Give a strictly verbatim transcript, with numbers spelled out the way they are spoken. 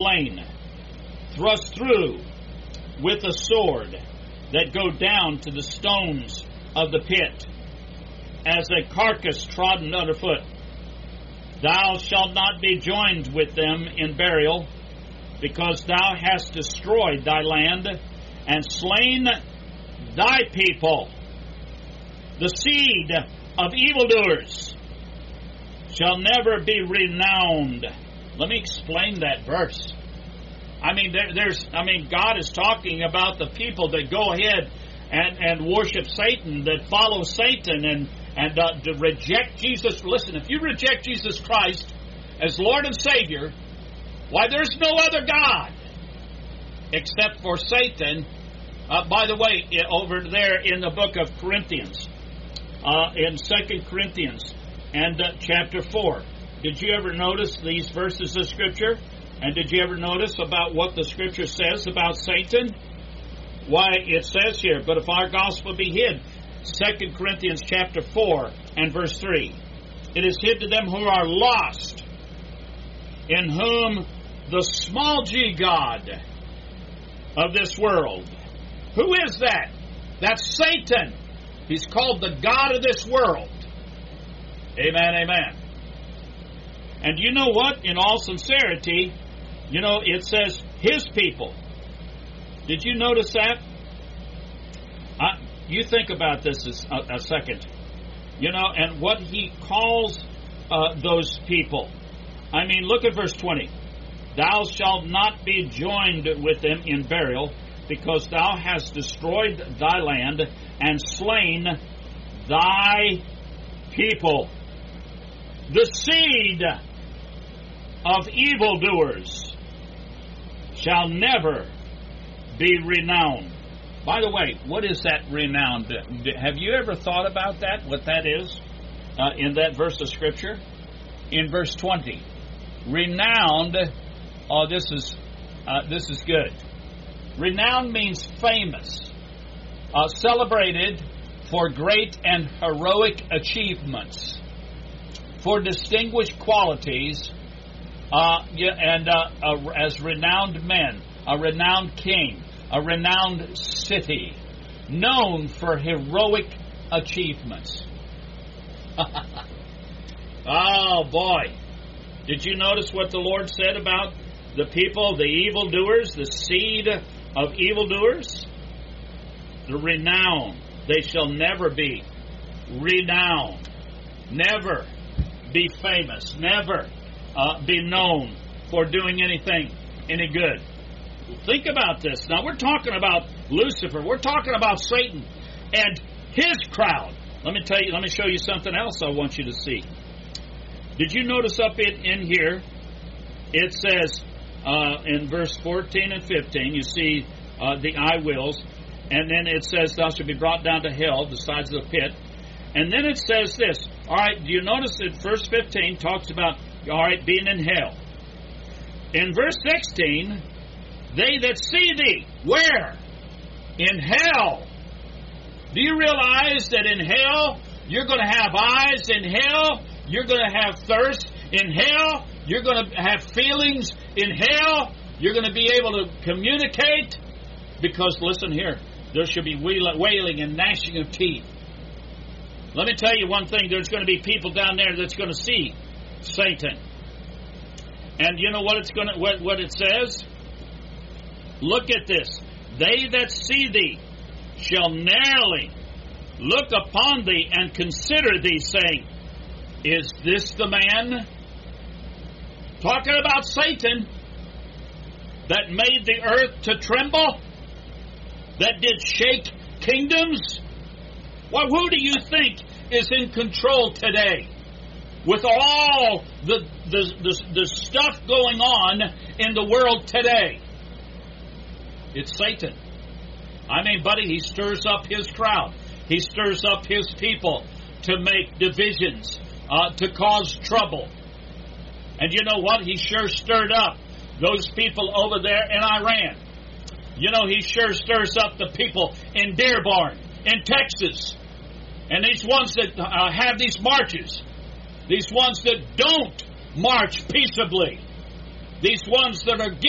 slain, thrust through with a sword, that go down to the stones of the pit, as a carcass trodden underfoot. Thou shalt not be joined with them in burial, because thou hast destroyed thy land, and slain thy people. The seed of evildoers shall never be renowned. Let me explain that verse. I mean, there, there's. I mean, God is talking about the people that go ahead and, and worship Satan, that follow Satan, and and uh, to reject Jesus. Listen, if you reject Jesus Christ as Lord and Savior, why, there's no other God except for Satan. Uh, by the way, over there in the book of Corinthians, uh, in Second Corinthians and uh, chapter four, did you ever notice these verses of Scripture? And did you ever notice about what the Scripture says about Satan? Why, it says here, but if our gospel be hid, Second Corinthians chapter four and verse three, it is hid to them who are lost, in whom the small g God of this world. Who is that? That's Satan. He's called the God of this world. Amen, amen. And you know what? In all sincerity, you know, it says his people. Did you notice that? Uh, you think about this a, a second. You know, and what he calls uh, those people. I mean, look at verse twenty. Thou shalt not be joined with them in burial, because thou hast destroyed thy land and slain thy people. The seed of evildoers shall never be renowned. By the way, what is that renowned? Have you ever thought about that, what that is, uh, in that verse of Scripture? In verse twenty, renowned, oh, this is, uh, this is good. Renowned means famous, uh, celebrated for great and heroic achievements, for distinguished qualities, uh, and uh, uh, as renowned men, a renowned king, a renowned city, known for heroic achievements. Oh, boy. Did you notice what the Lord said about the people, the evildoers, the seed of evildoers? The renowned. They shall never be renowned. Never be famous. Never uh, be known for doing anything, any good. Think about this. Now, we're talking about Lucifer. We're talking about Satan and his crowd. Let me tell you, let me show you something else I want you to see. Did you notice up in, in here, it says uh, in verse fourteen and fifteen, you see uh, the I wills, and then it says, thou shalt be brought down to hell, the sides of the pit. And then it says this. All right, do you notice that verse fifteen talks about, all right, being in hell. In verse sixteen, they that see thee, where? In hell. Do you realize that in hell, you're going to have eyes in hell? You're going to have thirst in hell? You're going to have feelings in hell? You're going to be able to communicate? Because, listen here, there should be wailing and gnashing of teeth. Let me tell you one thing. There's going to be people down there that's going to see Satan. And you know what it's going to, what, what it says? Look at this. They that see thee shall narrowly look upon thee and consider thee, saying, is this the man? Talking about Satan, that made the earth to tremble, that did shake kingdoms. Well, who do you think is in control today? With all the, the, the, the stuff going on in the world today. It's Satan. I mean, buddy, he stirs up his crowd. He stirs up his people to make divisions, uh, to cause trouble. And you know what? He sure stirred up those people over there in Iran. You know, he sure stirs up the people in Dearborn, in Texas. And these ones that uh, have these marches. These ones that don't march peaceably. These ones that are